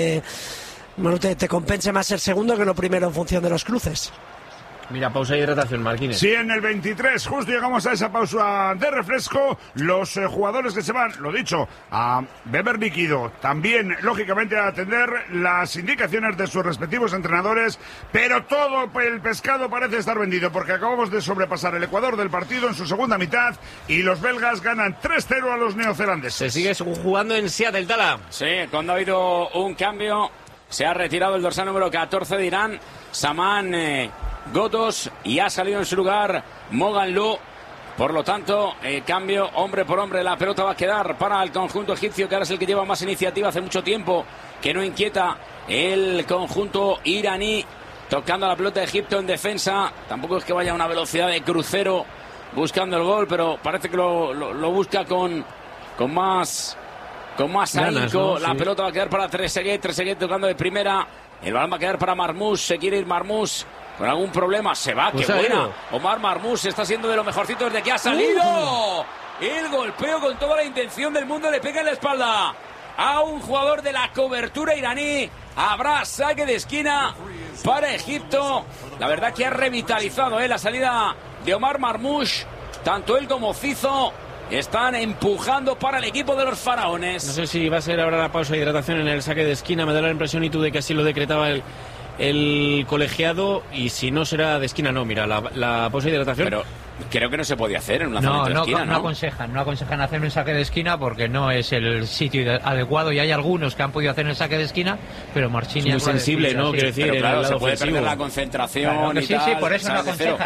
compense más ser segundo que lo primero en función de los cruces. Mira, pausa y hidratación, Marquines. Sí, en el 23, justo llegamos a esa pausa de refresco. Los jugadores que se van, lo dicho, a beber líquido, también, lógicamente, a atender las indicaciones de sus respectivos entrenadores, pero todo el pescado parece estar vendido, porque acabamos de sobrepasar el Ecuador del partido en su segunda mitad, y los belgas ganan 3-0 a los neozelandeses. Se sigue jugando en Seattle, Tala. Sí, cuando ha habido un cambio, se ha retirado el dorsal número 14 de Irán, Saman Gotos, y ha salido en su lugar Mogan Lu. Por lo tanto, cambio hombre por hombre. La pelota va a quedar para el conjunto egipcio, que ahora es el que lleva más iniciativa. Hace mucho tiempo que no inquieta el conjunto iraní. Tocando la pelota de Egipto en defensa. Tampoco es que vaya a una velocidad de crucero buscando el gol, pero parece que lo busca con más ahínco, ¿no? La pelota va a quedar para Trezeguet tocando de primera. El balón va a quedar para Marmoush. Se quiere ir Marmoush con algún problema, se va, pues qué buena. Omar Marmoush está siendo de lo mejorcito desde que ha salido. El golpeo con toda la intención del mundo, le pega en la espalda a un jugador de la cobertura iraní. Habrá saque de esquina para Egipto. La verdad que ha revitalizado la salida de Omar Marmoush. Tanto él como Cizo están empujando para el equipo de los faraones. No sé si va a ser ahora la pausa de hidratación en el saque de esquina. Me da la impresión, y tú, de que así lo decretaba el colegiado, y si no será de esquina, no. Mira, la pausa de hidratación. Pero creo que no se podía hacer en un lanzamiento de esquina, no aconsejan hacer un saque de esquina porque no es el sitio adecuado, y hay algunos que han podido hacer el saque de esquina, pero Marchini es muy sensible, ¿no? Quiero decir, pero claro, el se puede ofensivo. perder la concentración, claro, y tal, sí, por eso no aconsejan.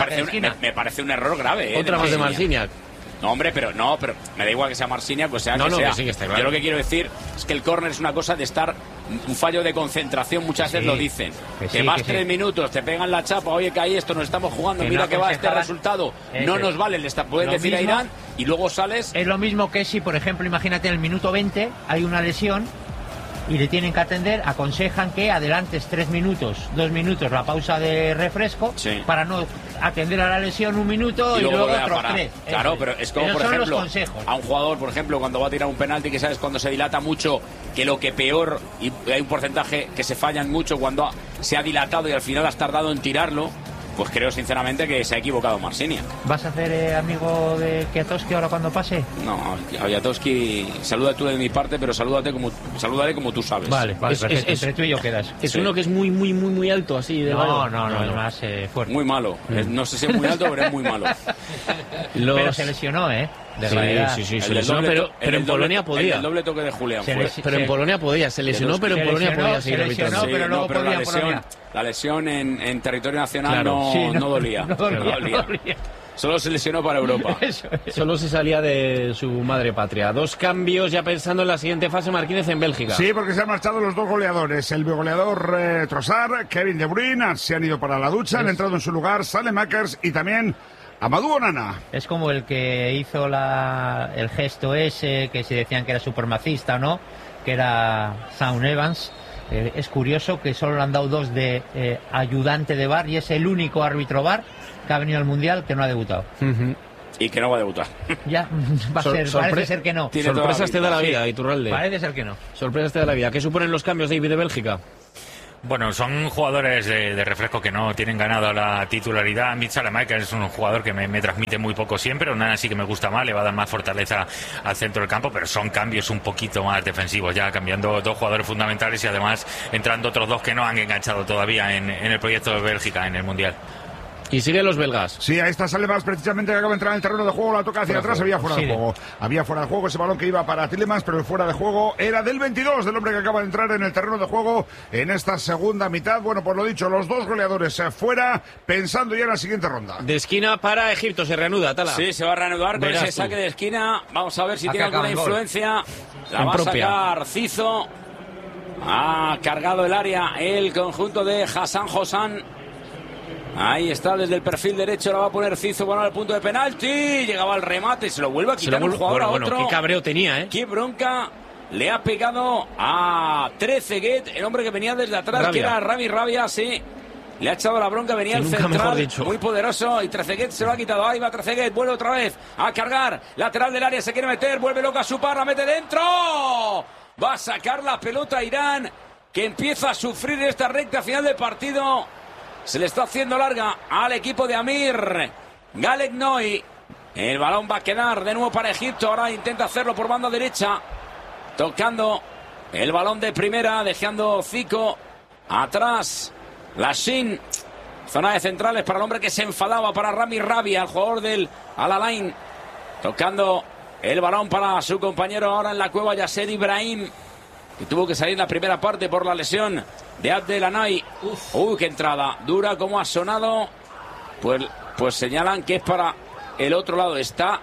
Me parece un error grave. Otra más de Marciniak. No, hombre, pero me da igual que sea Marciniak o sea no, que sea. Que sí, que está claro. Yo lo que quiero decir es que el córner es una cosa de estar un fallo de concentración, muchas veces lo dicen. Que más 3 minutos, te pegan la chapa, oye, que ahí esto nos estamos jugando, mira que va este resultado, no nos vale, pueden decir a Irán, y luego sales. Es lo mismo que si, por ejemplo, imagínate en el minuto 20 hay una lesión y le tienen que atender, aconsejan que adelantes 3 minutos, 2 minutos la pausa de refresco, para no atender a la lesión 1 minuto y luego otros 3. Claro, pero es como, por ejemplo, a un jugador, por ejemplo, cuando va a tirar un penalti, que sabes cuando se dilata mucho, que lo que peor, y hay un porcentaje que se fallan mucho cuando se ha dilatado y al final has tardado en tirarlo. Pues creo sinceramente que se ha equivocado Marciniak. ¿Vas a hacer amigo de Kwiatkowski ahora cuando pase? No, a Kwiatkowski saluda tú de mi parte, pero saludaré como tú sabes. Vale, entre tú y yo quedas. Es uno que es muy alto, así de No, es más fuerte. Muy malo. No sé si es muy alto, pero es muy malo. Pero se lesionó, Sí, se lesionó, pero en Polonia podía. El doble toque de Julián pero en Polonia podía, se lesionó, pero en Polonia podía seguir arbitrando. Pero la lesión en territorio nacional no dolía. No dolía. Solo se lesionó para Europa. Solo se salía de su madre patria. 2 cambios ya pensando en la siguiente fase, Marquínez, en Bélgica. Sí, porque se han marchado los 2 goleadores. El goleador Trossard, Kevin De Bruyne, se han ido para la ducha. Han entrado en su lugar Saelemaekers y también Amadou Onana. Es como el que hizo el gesto ese, que se decían que era supremacista, ¿no? Que era Sean Evans. Es curioso que solo le han dado 2 de ayudante de VAR, y es el único árbitro VAR que ha venido al Mundial que no ha debutado. Y que no va a debutar. Ya, parece ser que no. Sorpresas te da la vida, Iturralde. Parece ser que no. Sorpresas te da la vida. ¿Qué suponen los cambios, David, de Bélgica? Bueno, son jugadores de refresco que no tienen ganado la titularidad. Mitch Saelemaekers es un jugador que me transmite muy poco siempre. Nada, sí que me gusta más, le va a dar más fortaleza al centro del campo, pero son cambios un poquito más defensivos, ya cambiando 2 jugadores fundamentales y además entrando otros 2 que no han enganchado todavía en el proyecto de Bélgica en el Mundial. Y siguen los belgas. Sí, ahí está Salemans, precisamente, que acaba de entrar en el terreno de juego, la toca hacia atrás, había fuera de juego. Había fuera de juego ese balón que iba para Tielemans, pero el fuera de juego era del 22, del hombre que acaba de entrar en el terreno de juego en esta segunda mitad. Bueno, pues lo dicho, los dos goleadores fuera, pensando ya en la siguiente ronda. De esquina para Egipto, se reanuda, Tala. Sí, se va a reanudar con ese saque de esquina. Vamos a ver si tiene alguna influencia. La va a sacar Cizo. Ha cargado el área el conjunto de Hassan Hosan. Ahí está, desde el perfil derecho la va a poner Cizo, bueno, al punto de penalti. Llegaba al remate, se lo vuelve a quitar un jugador a otro. Qué cabreo tenía, ¿eh? Qué bronca le ha pegado a Trezeguet, el hombre que venía desde atrás, que era Rami Rabia, sí. Le ha echado la bronca, venía el central, muy poderoso, y Trezeguet se lo ha quitado. Ahí va Trezeguet, vuelve otra vez a cargar, lateral del área, se quiere meter, vuelve loca a su par, la mete dentro. Va a sacar la pelota a Irán, que empieza a sufrir esta recta final del partido. Se le está haciendo larga al equipo de Amir Galeknoy. El balón va a quedar de nuevo para Egipto. Ahora intenta hacerlo por banda derecha, tocando el balón de primera, dejando Zico atrás. Lashin, zona de centrales para el hombre que se enfadaba, para Rami Rabia, el jugador del Al-Alain, tocando el balón para su compañero ahora en la cueva, Yasser Ibrahim, que tuvo que salir en la primera parte por la lesión de Abdelanay. Uy, qué entrada dura, como ha sonado. Pues señalan que es para el otro lado. Está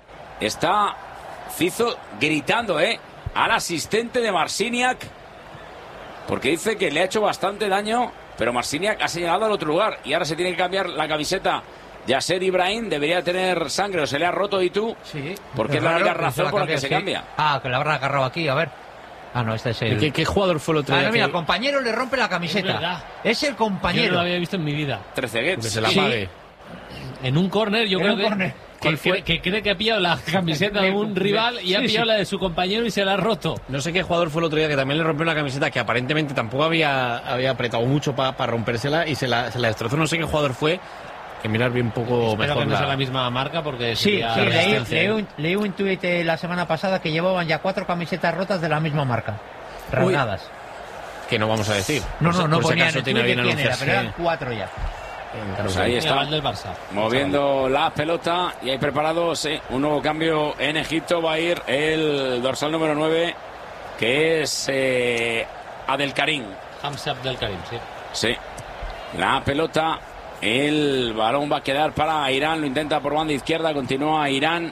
Cizo gritando al asistente de Marciniak, porque dice que le ha hecho bastante daño, pero Marciniak ha señalado al otro lugar y ahora se tiene que cambiar la camiseta. Yasser Ibrahim debería tener sangre, o se le ha roto y tú, sí, porque es la única razón por la que se cambia. Ah, que la habrá agarrado aquí, a ver. Ah, no, este es el... ¿Qué jugador fue el otro día? Ah, no, mira, el compañero le rompe la camiseta. Es el compañero. Yo no lo había visto en mi vida. Trezeguet. Que se la pague. En un córner, yo creo que cree que ha pillado la camiseta de un rival y ha pillado la de su compañero y se la ha roto. No sé qué jugador fue el otro día que también le rompió una camiseta que aparentemente tampoco había apretado mucho para rompérsela y se la destrozó. No sé qué jugador fue. Que mirar bien poco. Espero mejor que no sea la misma marca, porque sí, leí un tuit la semana pasada que llevaban ya 4 camisetas rotas de la misma marca, rasgadas. Que no vamos a decir. No ponían el tuit de quién era, pero eran 4 ya. Pues ahí está el del Barça, moviendo la pelota y hay preparados un nuevo cambio en Egipto. Va a ir el dorsal número 9, que es Abdelkarim. Hamza Abdelkarim, sí. Sí, la pelota, el balón va a quedar para Irán, lo intenta por banda izquierda, continúa Irán.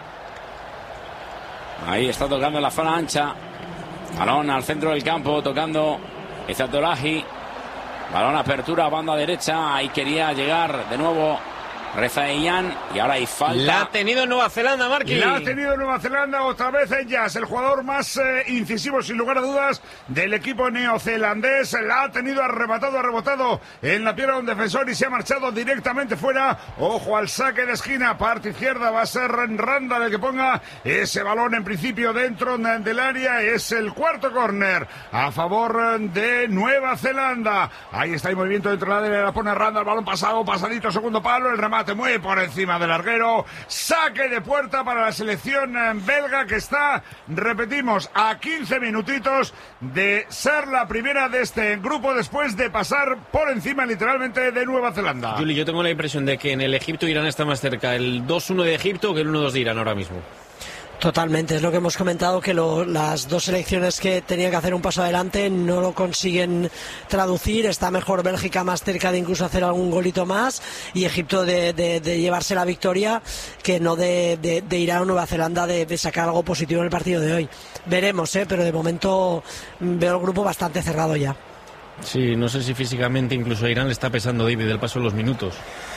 Ahí está tocando en la zona ancha, balón al centro del campo, tocando Izzatolahi. Balón apertura, banda derecha, ahí quería llegar de nuevo Rezaeian y ahora hay falta. La ha tenido Nueva Zelanda, Marqui. La ha tenido Nueva Zelanda otra vez Ellas, el jugador más incisivo sin lugar a dudas del equipo neozelandés. La ha tenido, ha rebotado en la pierna de un defensor y se ha marchado directamente fuera. Ojo al saque de esquina, parte izquierda, va a ser Randall el que ponga ese balón en principio dentro del área. Es el cuarto córner a favor de Nueva Zelanda. Ahí está el movimiento dentro del área, la pone Randall, balón pasadito, segundo palo, el remate muy por encima del larguero. Saque de puerta para la selección belga, que está, repetimos, a 15 minutitos de ser la primera de este grupo después de pasar por encima literalmente de Nueva Zelanda. Juli, yo tengo la impresión de que en el Egipto-Irán está más cerca el 2-1 de Egipto que el 1-2 de Irán ahora mismo. Totalmente, es lo que hemos comentado, que las dos selecciones que tenían que hacer un paso adelante no lo consiguen traducir. Está mejor Bélgica, más cerca de incluso hacer algún golito más, y Egipto de llevarse la victoria, que no de ir a Nueva Zelanda de sacar algo positivo en el partido de hoy. Veremos, pero de momento veo el grupo bastante cerrado ya. Sí, no sé si físicamente incluso a Irán le está pesando, David, el paso de los minutos.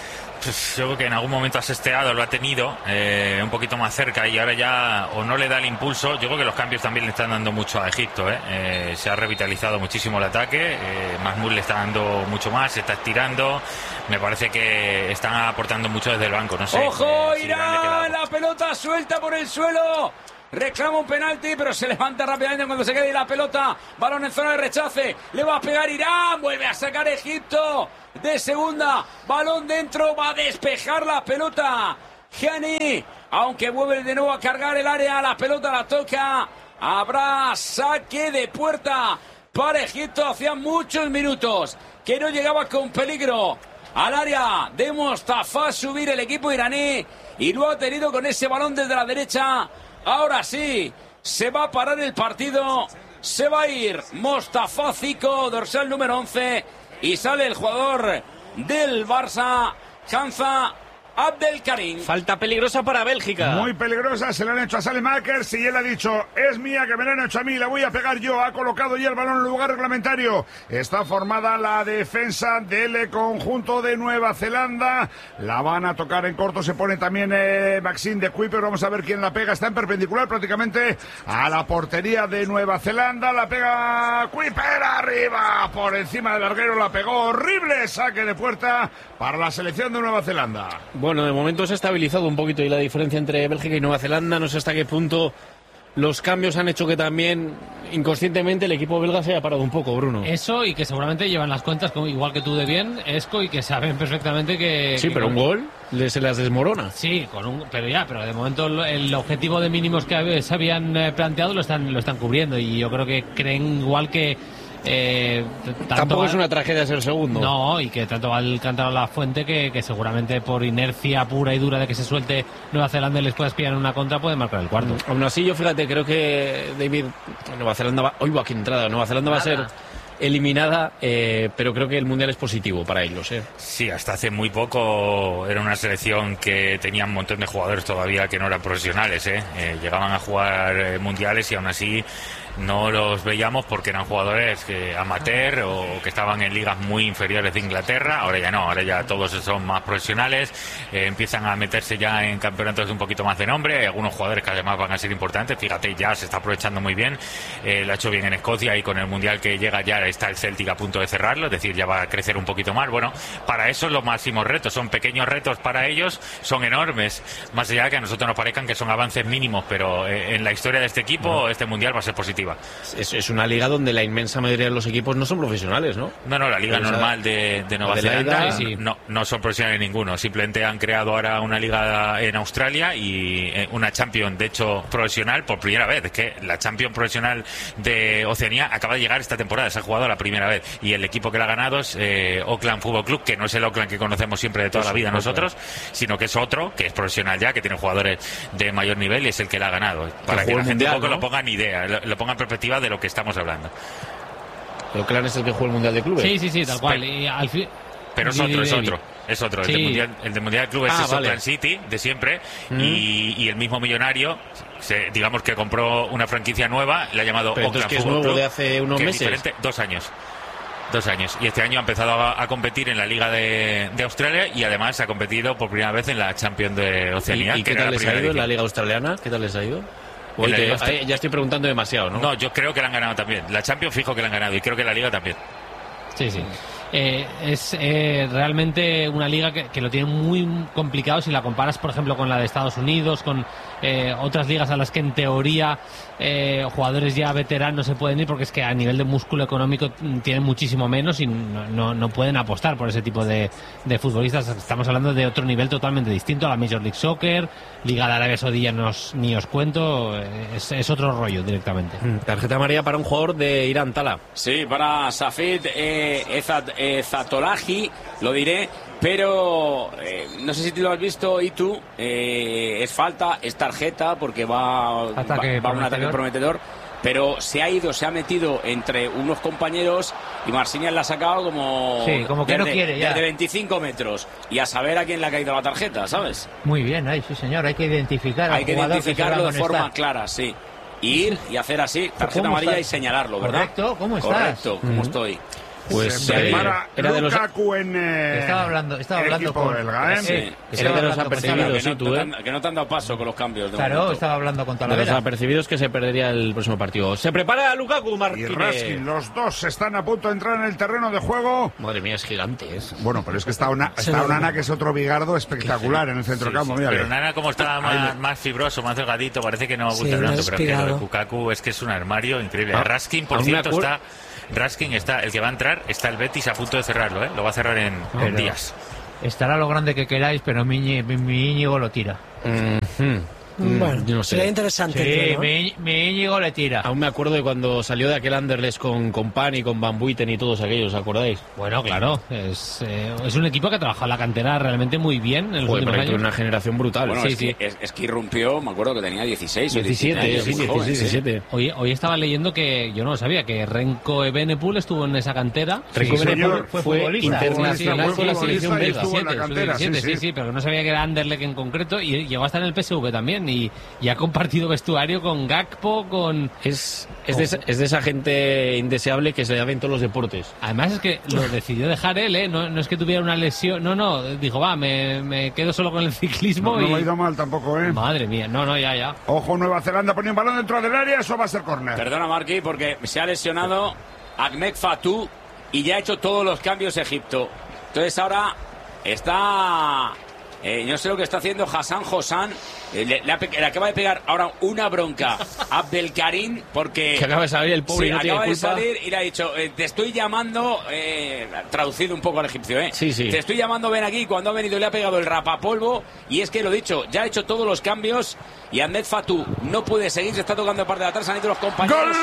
Pues yo creo que en algún momento asesteado lo ha tenido un poquito más cerca y ahora ya o no le da el impulso. Yo creo que los cambios también le están dando mucho a Egipto. Se ha revitalizado muchísimo el ataque. Mahmoud le está dando mucho más, se está estirando. Me parece que están aportando mucho desde el banco. No sé. ¡Ojo, si Irán! La pelota suelta por el suelo. Reclama un penalti, pero se levanta rápidamente cuando se quede la pelota. Balón en zona de rechace. Le va a pegar Irán. Vuelve a sacar Egipto de segunda. Balón dentro. Va a despejar la pelota Gianni. Aunque vuelve de nuevo a cargar el área. La pelota la toca. Habrá saque de puerta para Egipto. Hacía muchos minutos que no llegaba con peligro al área de Mostafa subir el equipo iraní y lo ha tenido con ese balón desde la derecha. Ahora sí, se va a parar el partido, se va a ir Mostafa Zico, dorsal número 11, y sale el jugador del Barça, Hamza Abdelkarim. Falta peligrosa para Bélgica. Muy peligrosa, se la han hecho a Saelemaekers y él ha dicho, es mía, que me la han hecho a mí, la voy a pegar yo. Ha colocado ya el balón en el lugar reglamentario. Está formada la defensa del conjunto de Nueva Zelanda. La van a tocar en corto, se pone también Maxime de Kuiper. Vamos a ver quién la pega. Está en perpendicular prácticamente a la portería de Nueva Zelanda. La pega Kuiper arriba, por encima del larguero, la pegó. Horrible saque de puerta para la selección de Nueva Zelanda. Bueno, de momento se ha estabilizado un poquito y la diferencia entre Bélgica y Nueva Zelanda, no sé hasta qué punto los cambios han hecho que también inconscientemente el equipo belga se haya parado un poco, Bruno. Eso, y que seguramente llevan las cuentas igual que tú de bien, Esco, y que saben perfectamente que... Sí, pero un gol se las desmorona. Sí, pero de momento el objetivo de mínimos que se habían planteado lo están cubriendo, y yo creo que creen igual que... Tampoco es una tragedia ser segundo. No, y que tanto va el cántaro a la fuente que seguramente por inercia pura y dura de que se suelte Nueva Zelanda y les pueda pillar en una contra, puede marcar el cuarto. Aún así, yo fíjate, creo que Nueva Zelanda va... Hoy va aquí entrada. Nueva Zelanda va a ser eliminada, pero creo que el Mundial es positivo para ellos. Sí, hasta hace muy poco era una selección que tenía un montón de jugadores todavía que no eran profesionales. Llegaban a jugar mundiales y aún así no los veíamos porque eran jugadores amateur o que estaban en ligas muy inferiores de Inglaterra. Ahora ya no, ahora ya todos son más profesionales, empiezan a meterse ya en campeonatos de un poquito más de nombre. Hay algunos jugadores que además van a ser importantes. Fíjate, ya se está aprovechando muy bien, lo ha hecho bien en Escocia, y con el Mundial que llega ya está el Celtic a punto de cerrarlo, es decir, ya va a crecer un poquito más. Bueno, para eso los máximos retos, son pequeños retos para ellos, son enormes, más allá de que a nosotros nos parezcan que son avances mínimos, pero en la historia de este equipo, este Mundial va a ser positivo. Es una liga donde la inmensa mayoría de los equipos no son profesionales, ¿no? No, la liga normal de Nueva Zelanda no son profesionales ninguno. Simplemente han creado ahora una liga en Australia y una Champions, de hecho, profesional por primera vez. Es que la Champions profesional de Oceanía acaba de llegar esta temporada, se ha jugado la primera vez. Y el equipo que la ha ganado es Auckland Football Club, que no es el Auckland que conocemos siempre de toda la vida nosotros, sino que es otro, que es profesional ya, que tiene jugadores de mayor nivel, y es el que la ha ganado. Para que la gente un poco lo ponga en idea, lo ponga en perspectiva de lo que estamos hablando. Pero Clan es el que juega el Mundial de Clubes. Sí, tal cual. Y al fin... Pero es otro. Sí. El de Mundial de Clubes es Auckland City, de siempre, y el mismo millonario, digamos que compró una franquicia nueva, la ha llamado Auckland Football Club. ¿Es nuevo de hace unos meses? Diferente, 2 años. 2 años. Y este año ha empezado a competir en la Liga de Australia, y además ha competido por primera vez en la Champions de Oceanía. ¿Y qué tal les ha ido en la Liga Australiana? ¿Qué tal les ha ido? Ya estoy preguntando demasiado, ¿no? No, yo creo que la han ganado también. La Champions fijo que la han ganado, y creo que la Liga también. Sí. Es realmente una liga que lo tiene muy complicado si la comparas, por ejemplo, con la de Estados Unidos, con otras ligas a las que en teoría jugadores ya veteranos se pueden ir, porque es que a nivel de músculo económico tienen muchísimo menos y no pueden apostar por ese tipo de futbolistas. Estamos hablando de otro nivel totalmente distinto a la Major League Soccer, Liga de Arabia Saudí, ni os cuento, es otro rollo directamente. Tarjeta amarilla para un jugador de Irán, Tala. Sí, para Safed Zatolahi, lo diré, pero no sé si te lo has visto y tú, es falta, es tarjeta, porque va un ataque prometedor, pero se ha metido entre unos compañeros y Marcinian la ha sacado como que no quiere ya. Desde 25 metros, y a saber a quién le ha caído la tarjeta, ¿sabes? Muy bien, sí señor, hay que identificar al jugador, identificarlo de forma clara, sí. Ir y hacer así, tarjeta amarilla estás? Y señalarlo, ¿verdad? Correcto, ¿cómo estás? Correcto, ¿cómo estoy? Pues era de los... Lukaku estaba hablando con belga, era de los apercibidos, que no te han dado paso con los cambios. Claro, estaba hablando con Talavera. De los apercibidos que se perdería el próximo partido. Se prepara Lukaku, Martínez. Y Raskin, los dos están a punto de entrar en el terreno de juego. Madre mía, es gigante. Bueno, pero es que está Onana, que es otro bigardo espectacular en el centrocampo. Sí, pero Onana, como está más fibroso, más delgadito, parece que no gusta tanto, pero que lo de Lukaku es que es un armario increíble. Raskin, por cierto, está... Raskin está, el que va a entrar, está el Betis a punto de cerrarlo, lo va a cerrar en días. Estará lo grande que queráis, pero mi Íñigo lo tira. Bueno, yo no sé. sería interesante. Sí, ¿no? mi Íñigo le tira. Aún me acuerdo de cuando salió de aquel Anderlecht con Pan y con Van Buiten y todos aquellos, ¿os acordáis? Bueno, claro, es un equipo que ha trabajado la cantera realmente muy bien en los últimos pero años. una generación brutal. Bueno, Sí, es que irrumpió, me acuerdo que tenía 16 o 17, 17 años, sí, muy joven, 17. Hoy estaba leyendo que yo no lo sabía, que Renko Evenepoel estuvo en esa cantera. Renko señor. fue futbolista. internacional Fue con la futbolista selección y belga. estuvo en la cantera, Sí, pero no sabía que era Anderlecht en concreto y llegó a estar en el PSV también y ha compartido vestuario con Gakpo, con... Es de esa gente indeseable que se da en todos los deportes. Además es que lo decidió dejar él, no es que tuviera una lesión, no, dijo, me quedo solo con el ciclismo No y... ha ido mal tampoco, ¿eh? Madre mía, ya. Ojo, Nueva Zelanda pone un balón dentro del área, eso va a ser córner. Perdona, Marqui, porque se ha lesionado Ahmed Fatou y ya ha hecho todos los cambios Egipto. Entonces ahora está... no sé lo que está haciendo Hassan Hosan. Le acaba de pegar ahora una bronca a Abdelkarim porque... Que acaba de salir el pobre y no tiene acaba de culpa. salir y le ha dicho, te estoy llamando, traducido un poco al egipcio, Sí. te estoy llamando, ven aquí. Cuando ha venido le ha pegado el rapapolvo y es que lo dicho, ya ha hecho todos los cambios y Ahmed Fatou no puede seguir, se está tocando de parte de atrás, han ido los compañeros.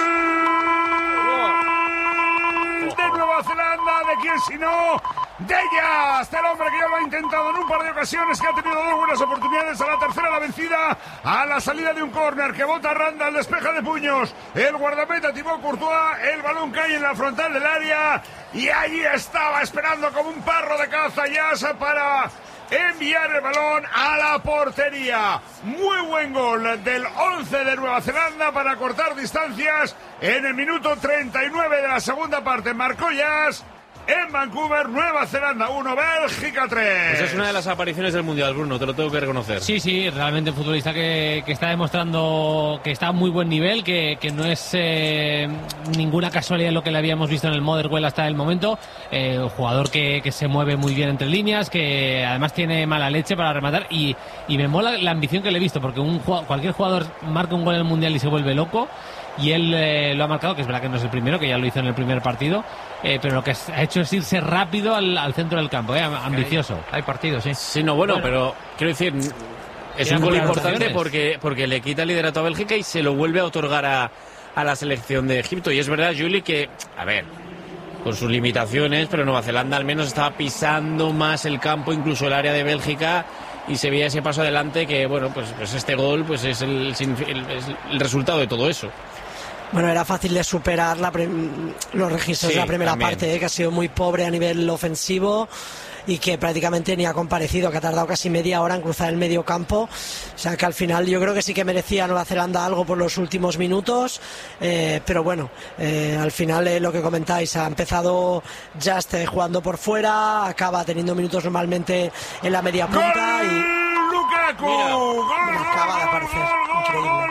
De Nueva Zelanda, ¿de quién si no? De ellas, del hombre que ya lo ha intentado en un par de ocasiones, que ha tenido dos buenas oportunidades, a la tercera la vencida, a la salida de un córner que bota Randall, despeja de puños, el guardameta Thibaut Courtois, el balón cae en la frontal del área y allí estaba esperando como un perro de caza ya para enviar el balón a la portería. Muy buen gol del 11 de Nueva Zelanda para cortar distancias en el minuto 39 de la segunda parte. Marcó Yas en Vancouver, Nueva Zelanda 1, Bélgica 3. Pues es una de las apariciones del Mundial, Bruno, te lo tengo que reconocer. Sí, realmente un futbolista que está demostrando que está a muy buen nivel, que no es ninguna casualidad lo que le habíamos visto en el Motherwell hasta el momento. Un jugador que se mueve muy bien entre líneas, que además tiene mala leche para rematar y me mola la ambición que le he visto, porque cualquier jugador marca un gol en el Mundial y se vuelve loco. Y él lo ha marcado, que es verdad que no es el primero, que ya lo hizo en el primer partido, pero lo que ha hecho es irse rápido al centro del campo, ambicioso. Hay partidos, sí. Sí, bueno, pero quiero decir, es un gol importante porque le quita el liderato a Bélgica y se lo vuelve a otorgar a la selección de Egipto. Y es verdad, Juli, que, a ver, con sus limitaciones, pero Nueva Zelanda al menos estaba pisando más el campo, incluso el área de Bélgica, y se veía ese paso adelante que, bueno, pues este gol pues es el resultado de todo eso. Bueno, era fácil de superar los registros de la primera parte, que ha sido muy pobre a nivel ofensivo y que prácticamente ni ha comparecido, que ha tardado casi media hora en cruzar el medio campo. O sea que al final yo creo que sí que merecía Nueva Zelanda algo por los últimos minutos, pero bueno, al final lo que comentáis, ha empezado Just jugando por fuera, acaba teniendo minutos normalmente en la media punta y Lukaku, acaba de aparecer, increíble.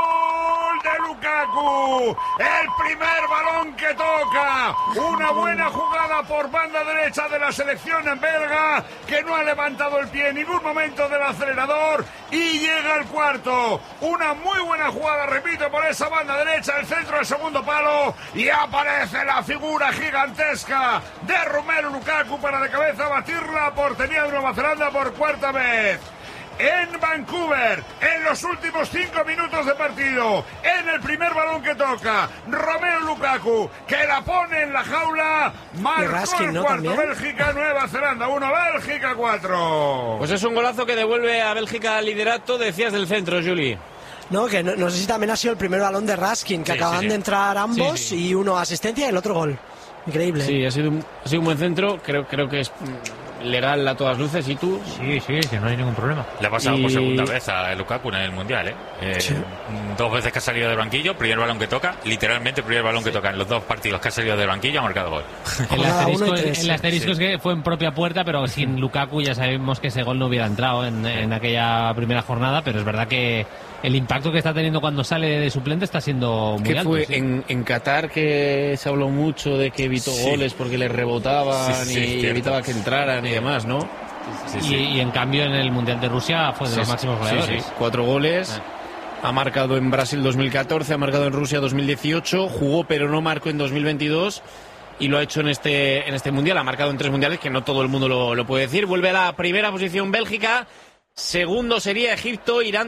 Lukaku, el primer balón que toca, una buena jugada por banda derecha de la selección belga, que no ha levantado el pie en ningún momento del acelerador y llega el cuarto, una muy buena jugada, repito, por esa banda derecha, el centro del segundo palo y aparece la figura gigantesca de Romelu Lukaku para de cabeza batir la portería de Nueva Zelanda por cuarta vez. En Vancouver, en los últimos 5 minutos de partido, en el primer balón que toca, Romelu Lukaku, que la pone en la jaula, marcó el cuarto. Bélgica, Nueva Zelanda 1, Bélgica 4. Pues es un golazo que devuelve a Bélgica al liderato, decías, del centro, Juli. No, que no sé si también ha sido el primer balón de Raskin, que acaban de entrar ambos y uno asistencia y el otro gol. Increíble. Sí, ha sido un buen centro, creo que es legal a todas luces. ¿Y tú? Sí, no hay ningún problema. Le ha pasado por segunda vez a Lukaku en el Mundial, Sí. 2 veces que ha salido del banquillo, primer balón que toca, literalmente primer balón que toca en los 2 partidos que ha salido del banquillo, ha marcado gol. El asterisco es que fue en propia puerta, pero sin Lukaku ya sabemos que ese gol no hubiera entrado en aquella primera jornada, pero es verdad que el impacto que está teniendo cuando sale de suplente está siendo muy alto. Fue en Qatar que se habló mucho de que evitó goles porque les rebotaban y evitaba que entraran y demás, ¿no? Y en cambio en el Mundial de Rusia fue de los máximos goleadores. 4 goles. Ha marcado en Brasil 2014, ha marcado en Rusia 2018, jugó pero no marcó en 2022 y lo ha hecho en este Mundial. Ha marcado en 3 mundiales, que no todo el mundo lo puede decir. Vuelve a la primera posición Bélgica, segundo sería Egipto, Irán